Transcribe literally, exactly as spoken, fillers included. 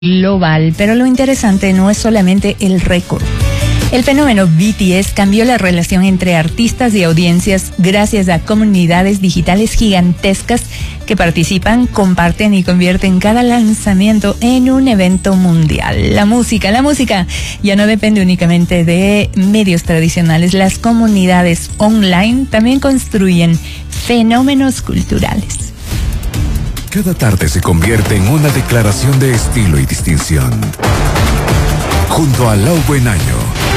global, pero lo interesante no es solamente el récord. El fenómeno B T S cambió la relación entre artistas y audiencias gracias a comunidades digitales gigantescas que participan, comparten y convierten cada lanzamiento en un evento mundial. La música, la música ya no depende únicamente de medios tradicionales. Las comunidades online también construyen fenómenos culturales. Cada tarde se convierte en una declaración de estilo y distinción. Junto a Lau Buen Año,